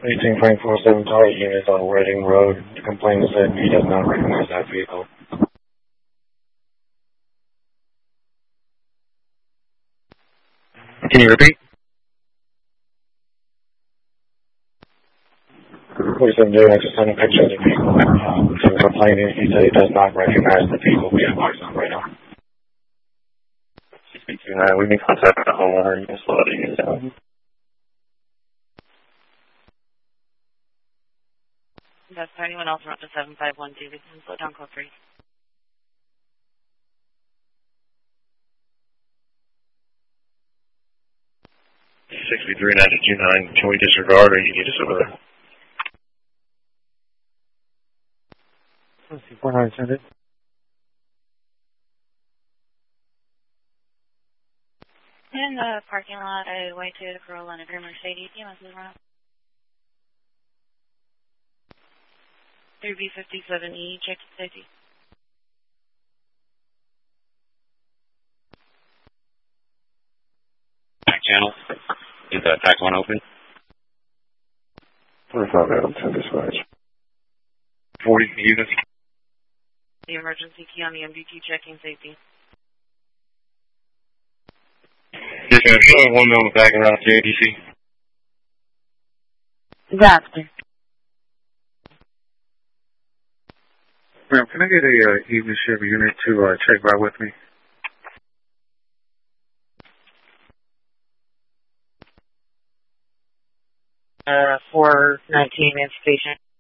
18.47 Target unit on Reading Road. The complainant said he does not recognize that vehicle. Can you repeat? Police have I just sent a picture of the vehicle. To the complainant, he said he does not recognize the vehicle we have marked on radar. We need contact with the homeowner. You can slow the unit down. That's for anyone else around to 7512. We can slow down code 3. $63 929. Can we disregard or you need us over there? Let's see, 49 send it. In the parking lot, a white Toyota Corolla and a green Mercedes. EMS is around. 3B57E, check safety. Back channel. Is the tax one open? 45 out to dispatch. 40 units. The emergency key on the MDT checking safety. Yes, ma'am. Showing 1 mil back around JDC. Raptor. Ma'am, can I get a evening shift unit to check by with me? 419 in station.